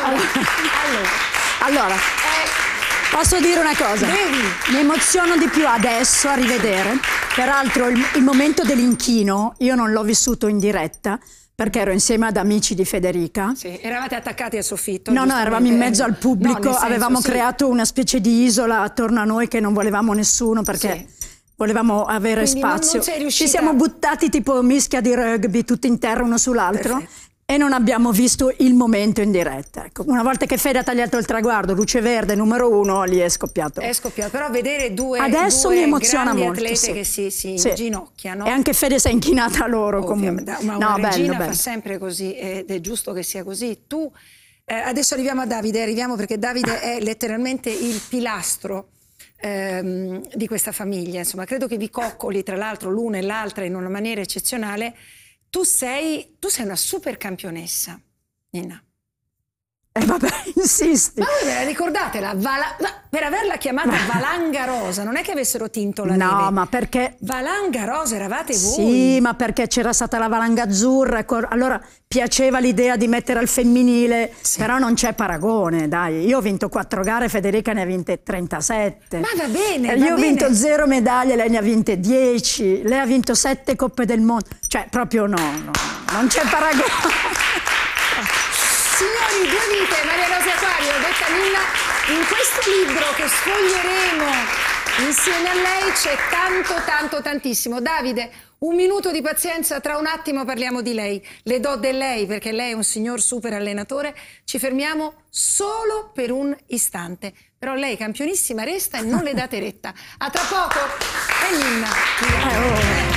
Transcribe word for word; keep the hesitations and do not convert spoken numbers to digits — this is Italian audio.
allora, allora eh, posso dire una cosa? Devi. Mi emoziono di più adesso a rivedere. Peraltro il, il momento dell'inchino io non l'ho vissuto in diretta, perché ero insieme ad amici di Federica. Sì, eravate attaccati al soffitto? No, no, eravamo in mezzo al pubblico, no, senso, avevamo sì. creato una specie di isola attorno a noi che non volevamo nessuno perché Sì. volevamo avere Quindi non- spazio. non sei riuscita- Ci siamo buttati tipo mischia di rugby, tutti in terra uno sull'altro. Perfetto. E non abbiamo visto il momento in diretta. Ecco, una volta che Fede ha tagliato il traguardo, luce verde, numero uno, lì è scoppiato. È scoppiato, però vedere due, Adesso due mi emoziona grandi molto, atlete sì. che si, si Sì. inginocchiano. E anche Fede si è inchinata a loro Ovviamente, comunque. ma una No, regina bello, bello. fa sempre così ed è giusto che sia così. Tu, eh, adesso arriviamo a Davide, arriviamo perché Davide è letteralmente il pilastro ehm, di questa famiglia. Insomma, credo che vi coccoli tra l'altro l'una e l'altra in una maniera eccezionale. Tu sei, tu sei una super campionessa, Nina. E vabbè, insisti. Ma voi ve la ricordate? La vala... no, per averla chiamata Valanga Rosa, non è che avessero tinto la neve. No, ma perché... Valanga Rosa eravate voi. Sì, ma perché c'era stata la valanga azzurra, ecco, allora piaceva l'idea di mettere al femminile, Sì. però non c'è paragone, dai. Io ho vinto quattro gare, Federica ne ha vinte trentasette. Ma va bene, E va io ho bene. vinto zero medaglie, lei ne ha vinte dieci, lei ha vinto sette coppe del mondo. Cioè, proprio no, no, non c'è paragone. Signori, due vite, Maria Rosa Acquario, detta Nina, in questo libro che sfoglieremo insieme a lei c'è tanto, tanto, tantissimo. Davide, un minuto di pazienza, tra un attimo parliamo di lei. Le do del lei perché lei è un signor super allenatore. Ci fermiamo solo per un istante. Però lei, campionissima, resta e non le date retta. A tra poco. E Nina. Eh, oh.